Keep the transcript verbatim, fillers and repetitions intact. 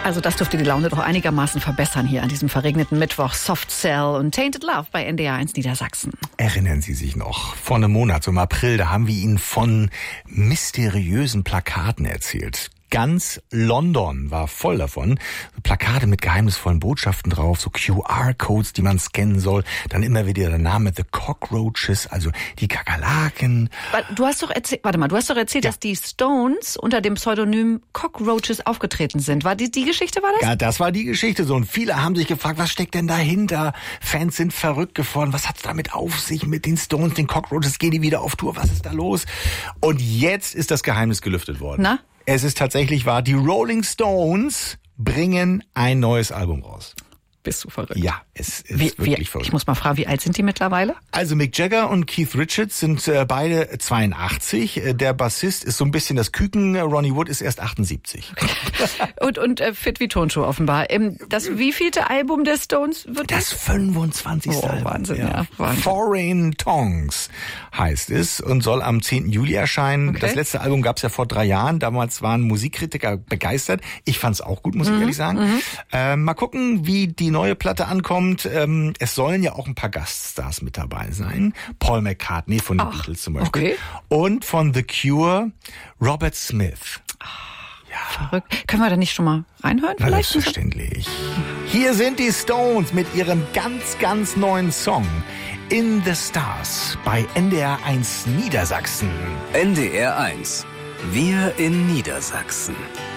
Also das dürfte die Laune doch einigermaßen verbessern hier an diesem verregneten Mittwoch. Soft Cell und Tainted Love bei N D R eins Niedersachsen. Erinnern Sie sich noch? Vor einem Monat, so im April, da haben wir Ihnen von mysteriösen Plakaten erzählt. Ganz London war voll davon. Plakate mit geheimnisvollen Botschaften drauf, so Q R-Codes, die man scannen soll. Dann immer wieder der Name The Cockroaches, also die Kakerlaken. Du hast doch erzählt, warte mal, du hast doch erzählt, ja. dass die Stones unter dem Pseudonym Cockroaches aufgetreten sind. War die, die Geschichte, war das? Ja, das war die Geschichte so. Und viele haben sich gefragt, was steckt denn dahinter? Fans sind verrückt geworden. Was hat's damit auf sich mit den Stones, den Cockroaches? Gehen die wieder auf Tour? Was ist da los? Und jetzt ist das Geheimnis gelüftet worden. Na? Es ist tatsächlich wahr, die Rolling Stones bringen ein neues Album raus. Bist du verrückt? Ja, es ist wie, wirklich wie, verrückt. Ich muss mal fragen, wie alt sind die mittlerweile? Also Mick Jagger und Keith Richards sind äh, beide zweiundachtzig. Der Bassist ist so ein bisschen das Küken. Ronnie Wood ist erst achtundsiebzig. und und äh, fit wie Turnschuh offenbar. Ähm, das wievielte Album der Stones wird das? Das fünfundzwanzigste Oh, Album. Wahnsinn, ja. ja Wahnsinn. Foreign Tongues heißt es und soll am zehnten Juli erscheinen. Okay. Das letzte Album gab es ja vor drei Jahren. Damals waren Musikkritiker begeistert. Ich fand es auch gut, muss ich mhm. ehrlich sagen. Mhm. Äh, mal gucken, wie die neue Platte ankommt. Ähm, es sollen ja auch ein paar Gaststars mit dabei sein. Paul McCartney von den Ach, Beatles zum Beispiel. Okay. Und von The Cure, Robert Smith. Ja. Verrückt. Können wir da nicht schon mal reinhören? Na, vielleicht? Selbstverständlich. Hier sind die Stones mit ihrem ganz, ganz neuen Song In the Stars bei N D R eins Niedersachsen. N D R eins. Wir in Niedersachsen.